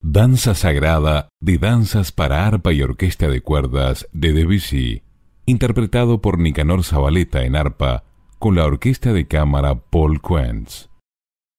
Danza sagrada de danzas para arpa y orquesta de cuerdas de Debussy, interpretado por Nicanor Zabaleta en arpa con la orquesta de cámara Paul Quentz.